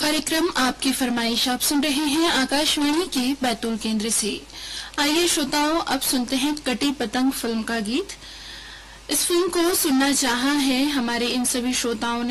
कार्यक्रम आपकी फरमाइश आप सुन रहे हैं आकाशवाणी के बैतूल केंद्र से। आइए श्रोताओं, अब सुनते हैं कटी पतंग फिल्म का गीत। इस फिल्म को सुनना चाहा है हमारे इन सभी श्रोताओं ने।